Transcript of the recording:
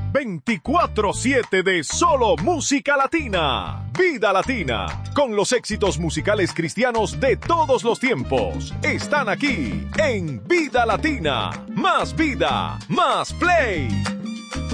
24/7 de solo música latina. Vida Latina, con los éxitos musicales cristianos de todos los tiempos. Están aquí en Vida Latina. Más vida, más play.